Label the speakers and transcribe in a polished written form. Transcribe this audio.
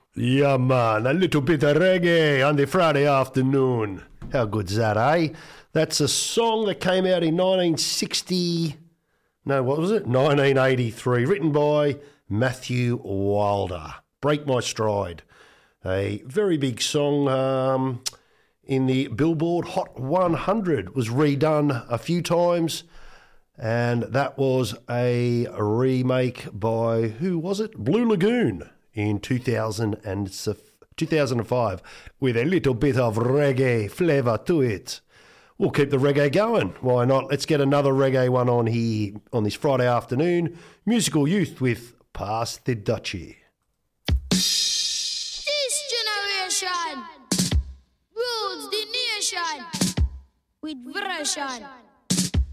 Speaker 1: Yeah, man, a little bit of reggae on the Friday afternoon. How good's that, eh? That's a song that came out in 1960... No, what was it? 1983, written by Matthew Wilder. Break My Stride. A very big song in the Billboard Hot 100. Was redone a few times, and that was a remake by, who was it? Blue Lagoon in 2005 with a little bit of reggae flavour to it. We'll keep the reggae going. Why not? Let's get another reggae one on here on this Friday afternoon. Musical Youth with Pass the Dutchie.
Speaker 2: This generation rules the nation with version.